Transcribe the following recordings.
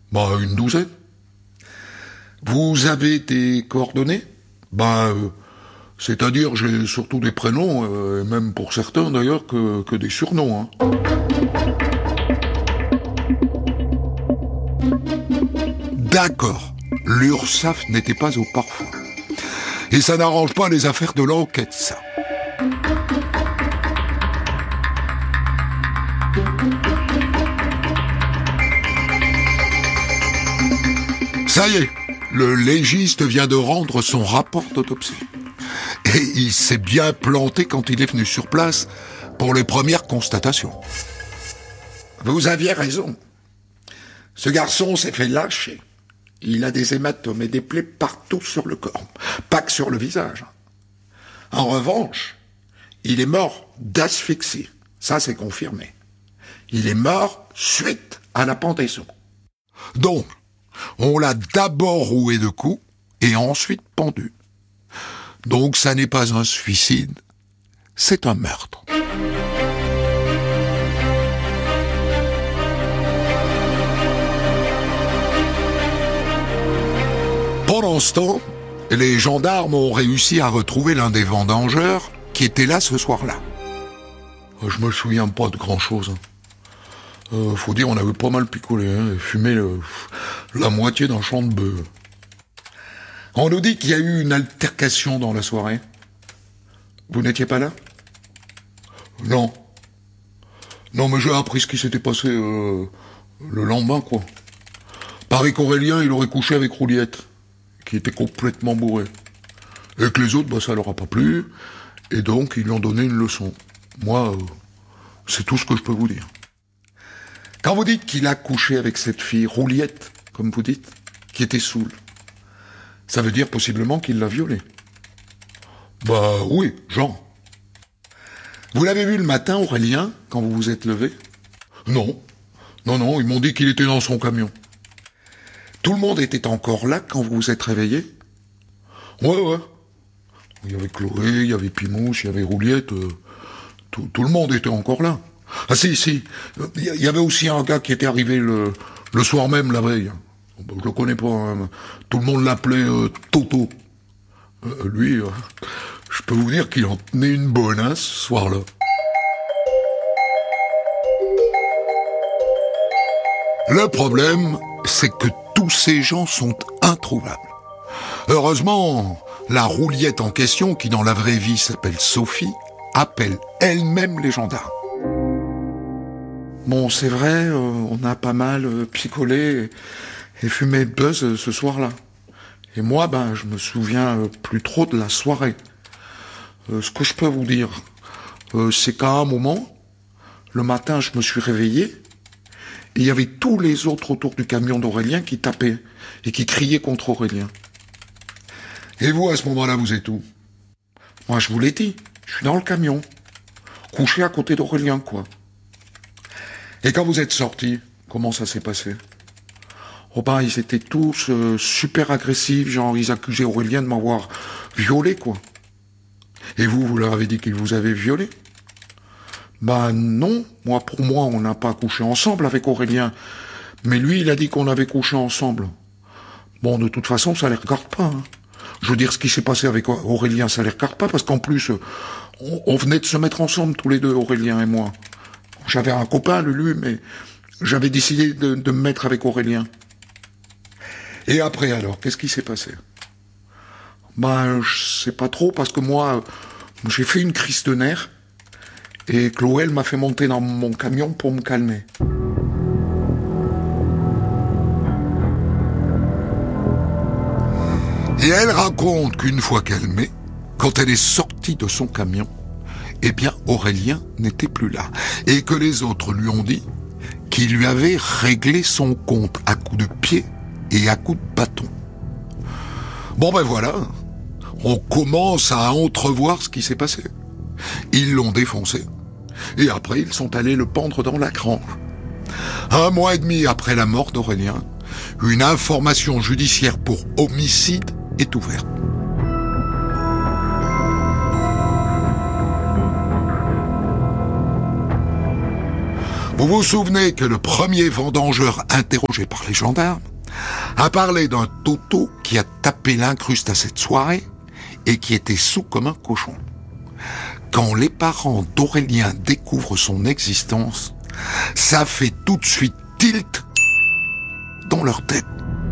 Une douzaine. Vous avez des coordonnées? C'est-à-dire, j'ai surtout des prénoms, et même pour certains d'ailleurs, que des surnoms. Hein. D'accord, l'URSSAF n'était pas au parfum. Et ça n'arrange pas les affaires de l'enquête, ça. Ça y est, le légiste vient de rendre son rapport d'autopsie. Et il s'est bien planté quand il est venu sur place pour les premières constatations. Vous aviez raison. Ce garçon s'est fait lâcher. Il a des hématomes et des plaies partout sur le corps, pas que sur le visage. En revanche, il est mort d'asphyxie. Ça, c'est confirmé. Il est mort suite à la pendaison. Donc, on l'a d'abord roué de coups et ensuite pendu. Donc ça n'est pas un suicide, c'est un meurtre. Pendant ce temps, les gendarmes ont réussi à retrouver l'un des vendangeurs qui était là ce soir-là. Je me souviens pas de grand-chose. Faut dire, on avait pas mal picolé, et fumé la moitié d'un champ de bœuf. On nous dit qu'il y a eu une altercation dans la soirée. Vous n'étiez pas là? Non. Non, mais j'ai appris ce qui s'était passé le lendemain, quoi. Paraît qu'Aurélien, il aurait couché avec Rouliette, qui était complètement bourré. Et que les autres, ça leur a pas plu, et donc ils lui ont donné une leçon. Moi, c'est tout ce que je peux vous dire. Quand vous dites qu'il a couché avec cette fille, Rouliette, comme vous dites, qui était saoule, ça veut dire possiblement qu'il l'a violée. Oui, Jean. Vous l'avez vu le matin, Aurélien, quand vous vous êtes levé? Non. Non, ils m'ont dit qu'il était dans son camion. Tout le monde était encore là quand vous vous êtes réveillé? Ouais. Il y avait Chloé, il y avait Pimouche, il y avait Rouliette, tout le monde était encore là. Ah si, il y avait aussi un gars qui était arrivé le soir même, la veille. Je le connais pas, hein. Tout le monde l'appelait Toto. Lui, je peux vous dire qu'il en tenait une bonne, hein, ce soir-là. Le problème, c'est que tous ces gens sont introuvables. Heureusement, la Rouliette en question, qui dans la vraie vie s'appelle Sophie, appelle elle-même les gendarmes. Bon, c'est vrai, on a pas mal picolé et fumé de buzz ce soir-là. Et moi, je me souviens plus trop de la soirée. Ce que je peux vous dire, c'est qu'à un moment, le matin, je me suis réveillé, et il y avait tous les autres autour du camion d'Aurélien qui tapaient et qui criaient contre Aurélien. Et vous, à ce moment-là, vous êtes où? Moi, je vous l'ai dit, je suis dans le camion, couché à côté d'Aurélien, quoi. Et quand vous êtes sortis, comment ça s'est passé? Ils étaient tous super agressifs, genre ils accusaient Aurélien de m'avoir violé, quoi. Et vous leur avez dit qu'il vous avait violé? Non, pour moi, on n'a pas couché ensemble avec Aurélien. Mais lui, il a dit qu'on avait couché ensemble. Bon, de toute façon, ça les regarde pas, hein. Je veux dire, ce qui s'est passé avec Aurélien, ça les regarde pas, parce qu'en plus, on venait de se mettre ensemble tous les deux, Aurélien et moi. J'avais un copain, Lulu, mais j'avais décidé de me mettre avec Aurélien. Et après, alors, qu'est-ce qui s'est passé? Je sais pas trop, parce que moi, j'ai fait une crise de nerfs, et Chloé, elle m'a fait monter dans mon camion pour me calmer. Et elle raconte qu'une fois calmée, quand elle est sortie de son camion, Aurélien n'était plus là. Et que les autres lui ont dit qu'il lui avait réglé son compte à coups de pied et à coups de bâton. Voilà. On commence à entrevoir ce qui s'est passé. Ils l'ont défoncé. Et après, ils sont allés le pendre dans la grange. 1 mois et demi après la mort d'Aurélien, une information judiciaire pour homicide est ouverte. Vous vous souvenez que le premier vendangeur interrogé par les gendarmes a parlé d'un Toto qui a tapé l'incruste à cette soirée et qui était saoul comme un cochon. Quand les parents d'Aurélien découvrent son existence, ça fait tout de suite tilt dans leur tête.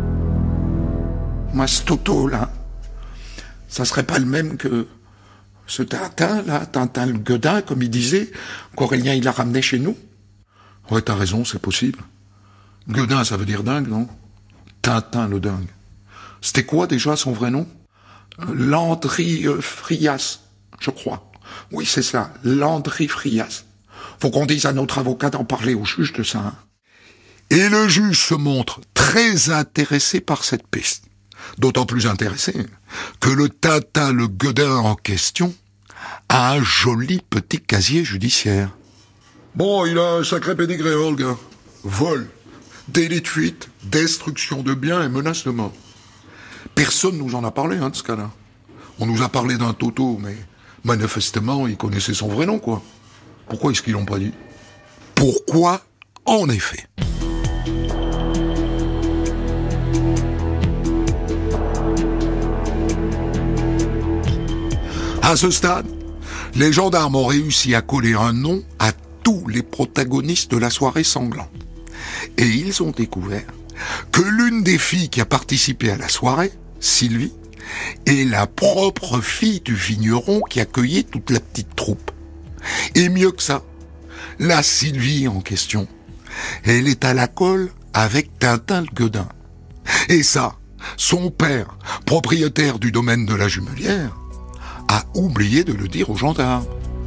Moi, ce Toto, là, ça serait pas le même que ce Tintin, là, Tintin le Guedin, comme il disait, qu'Aurélien, il l'a ramené chez nous. Ouais, t'as raison, c'est possible. Guedin, ça veut dire dingue, non? Tintin le dingue. C'était quoi, déjà, son vrai nom? Landry Frias, je crois. Oui, c'est ça, Landry Frias. Faut qu'on dise à notre avocat d'en parler au juge de ça. Hein. Et le juge se montre très intéressé par cette piste. D'autant plus intéressé que le Tintin le Guedin en question a un joli petit casier judiciaire. Bon, il a un sacré pédigré, le gars. Vol, délit de fuite, destruction de biens et menace de mort. Personne nous en a parlé, de ce cas-là. On nous a parlé d'un Toto, mais manifestement, il connaissait son vrai nom, quoi. Pourquoi est-ce qu'ils l'ont pas dit? Pourquoi, en effet? À ce stade, les gendarmes ont réussi à coller un nom à tous les protagonistes de la soirée sanglante. Et ils ont découvert que l'une des filles qui a participé à la soirée, Sylvie, est la propre fille du vigneron qui accueillait toute la petite troupe. Et mieux que ça, la Sylvie en question, elle est à la colle avec Tintin le Guedin. Et ça, son père, propriétaire du domaine de la Jumelière, a oublié de le dire aux gendarmes.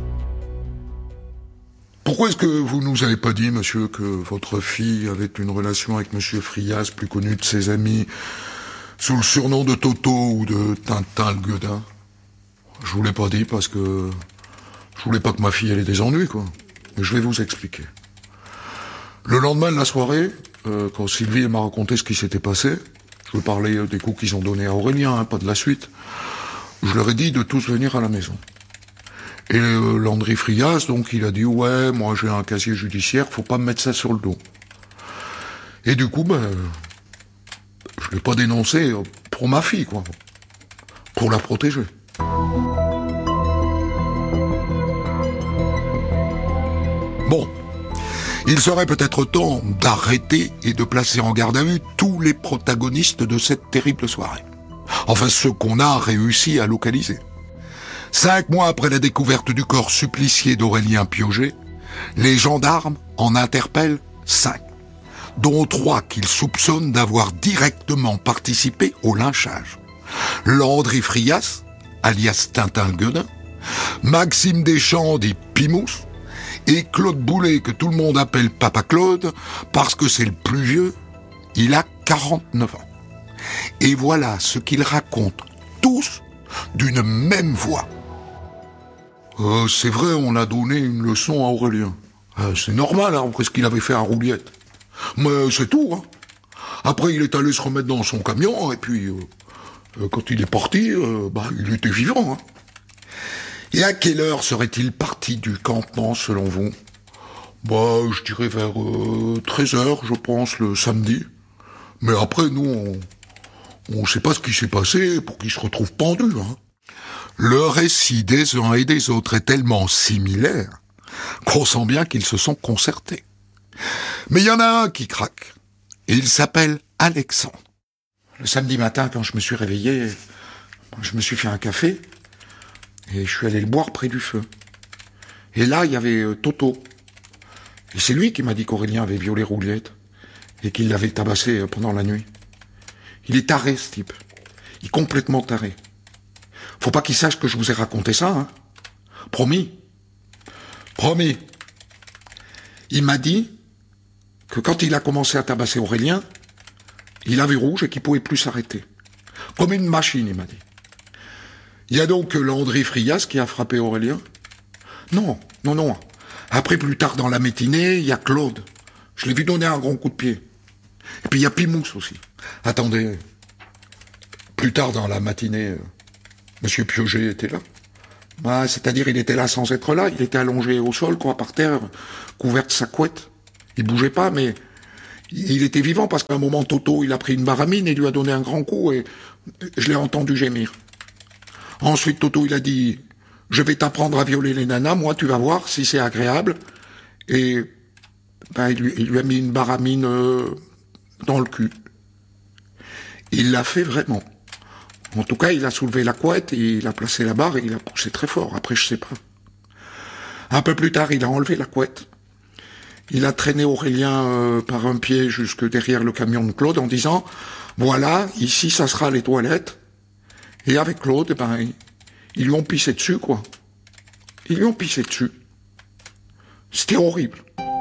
Pourquoi est-ce que vous nous avez pas dit, monsieur, que votre fille avait une relation avec monsieur Frias, plus connu de ses amis, sous le surnom de Toto ou de Tintin le Guedin? Je vous l'ai pas dit parce que je voulais pas que ma fille ait des ennuis, quoi. Mais je vais vous expliquer. Le lendemain de la soirée, quand Sylvie m'a raconté ce qui s'était passé, je veux parler des coups qu'ils ont donnés à Aurélien, pas de la suite, je leur ai dit de tous venir à la maison. Et Landry Frias, donc, il a dit, ouais, moi j'ai un casier judiciaire, faut pas me mettre ça sur le dos. Et du coup, je l'ai pas dénoncé pour ma fille, quoi. Pour la protéger. Bon. Il serait peut-être temps d'arrêter et de placer en garde à vue tous les protagonistes de cette terrible soirée. Enfin, ceux qu'on a réussi à localiser. 5 mois après la découverte du corps supplicié d'Aurélien Piauget, les gendarmes en interpellent 5, dont 3 qu'ils soupçonnent d'avoir directement participé au lynchage. Landry Frias, alias Tintin le Guedin, Maxime Deschamps dit Pimous, et Claude Boulet, que tout le monde appelle Papa Claude, parce que c'est le plus vieux, il a 49 ans. Et voilà ce qu'ils racontent tous d'une même voix. C'est vrai, on a donné une leçon à Aurélien. C'est normal, après ce qu'il avait fait à Rouliette. Mais c'est tout, hein. Après, il est allé se remettre dans son camion, et puis, quand il est parti, il était vivant, hein. Et à quelle heure serait-il parti du campement, selon vous? Je dirais vers 13h, je pense, le samedi. Mais après, nous, on sait pas ce qui s'est passé pour qu'il se retrouve pendu, hein. Le récit des uns et des autres est tellement similaire qu'on sent bien qu'ils se sont concertés. Mais il y en a un qui craque. Et il s'appelle Alexandre. Le samedi matin, quand je me suis réveillé, je me suis fait un café et je suis allé le boire près du feu. Et là, il y avait Toto. Et c'est lui qui m'a dit qu'Aurélien avait violé Rouliette et qu'il l'avait tabassé pendant la nuit. Il est taré, ce type. Il est complètement taré. Faut pas qu'il sache que je vous ai raconté ça, hein. Promis. Promis. Il m'a dit que quand il a commencé à tabasser Aurélien, il a vu rouge et qu'il pouvait plus s'arrêter. Comme une machine, il m'a dit. Il y a donc Landry Frias qui a frappé Aurélien? Non. Après, plus tard dans la matinée, il y a Claude. Je l'ai vu donner un grand coup de pied. Et puis il y a Pimous aussi. Attendez. Plus tard dans la matinée, monsieur Piauget était là. C'est-à-dire, il était là sans être là. Il était allongé au sol, quoi, par terre, couvert de sa couette. Il bougeait pas, mais il était vivant parce qu'à un moment, Toto, il a pris une baramine et lui a donné un grand coup et je l'ai entendu gémir. Ensuite, Toto, il a dit, je vais t'apprendre à violer les nanas, moi, tu vas voir si c'est agréable. Et ben, il lui a mis une baramine dans le cul. Il l'a fait vraiment. En tout cas, il a soulevé la couette, et il a placé la barre et il a poussé très fort. Après, je sais pas. Un peu plus tard, il a enlevé la couette. Il a traîné Aurélien par un pied jusque derrière le camion de Claude en disant « Voilà, ici, ça sera les toilettes. » Et avec Claude, ben, ils lui ont pissé dessus, quoi. Ils lui ont pissé dessus. C'était horrible.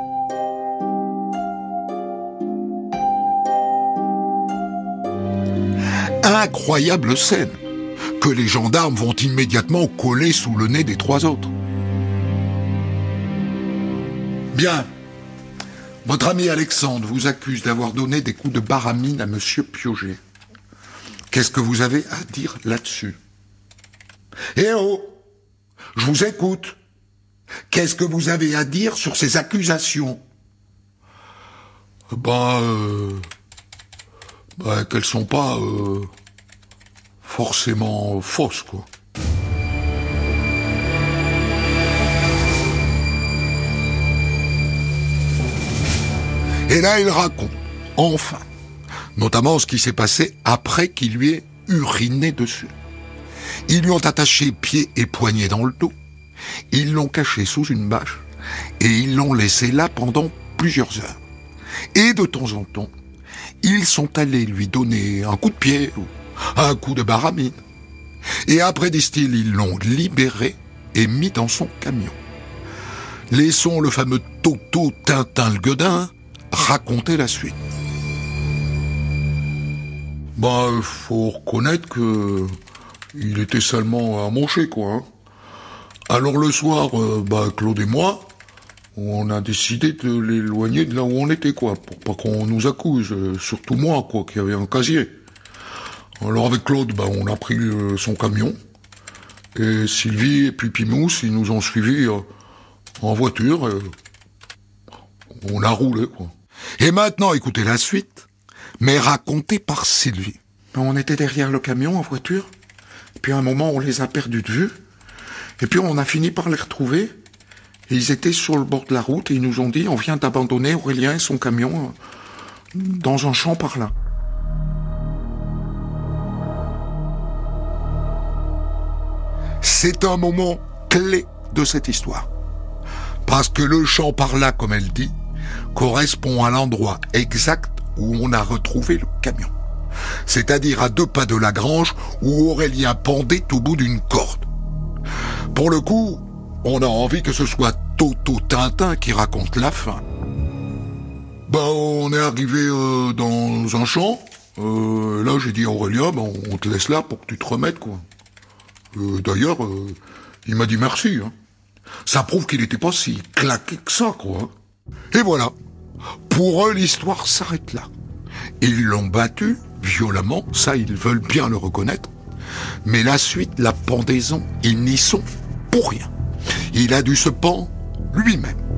Incroyable scène que les gendarmes vont immédiatement coller sous le nez des trois autres. Bien. Votre ami Alexandre vous accuse d'avoir donné des coups de baramine à Monsieur Piauget. Qu'est-ce que vous avez à dire là-dessus? Eh oh! Je vous écoute. Qu'est-ce que vous avez à dire sur ces accusations? Qu'elles sont pas forcément fausses, quoi. Et là, il raconte, enfin, notamment ce qui s'est passé après qu'il lui ait uriné dessus. Ils lui ont attaché pieds et poignets dans le dos, ils l'ont caché sous une bâche, et ils l'ont laissé là pendant plusieurs heures. Et de temps en temps, ils sont allés lui donner un coup de pied ou un coup de baramine. Et après, disent-ils, ils l'ont libéré et mis dans son camion. Laissons le fameux Toto Tintin le Guedin raconter la suite. Faut reconnaître que il était salement amoché, quoi. Hein. Alors le soir, Claude et moi, on a décidé de l'éloigner de là où on était, quoi, pour pas qu'on nous accuse, surtout moi, quoi, qui avait un casier. Alors avec Claude, on a pris son camion, et Sylvie et puis Pimous, ils nous ont suivis en voiture, on a roulé, quoi. Et maintenant, écoutez la suite, mais racontée par Sylvie. On était derrière le camion en voiture, puis à un moment, on les a perdus de vue, et puis on a fini par les retrouver, et ils étaient sur le bord de la route, et ils nous ont dit, on vient d'abandonner Aurélien et son camion dans un champ par là. C'est un moment clé de cette histoire. Parce que le champ par là, comme elle dit, correspond à l'endroit exact où on a retrouvé le camion. C'est-à-dire à 2 pas de la grange où Aurélien pendait au bout d'une corde. Pour le coup, on a envie que ce soit Toto Tintin qui raconte la fin. On est arrivé dans un champ. Là, j'ai dit à Aurélien, on te laisse là pour que tu te remettes, quoi. D'ailleurs, il m'a dit merci. Hein. Ça prouve qu'il n'était pas si claqué que ça, quoi. Et voilà. Pour eux, l'histoire s'arrête là. Ils l'ont battu violemment, ça, ils veulent bien le reconnaître. Mais la suite, la pendaison, ils n'y sont pour rien. Il a dû se pendre lui-même.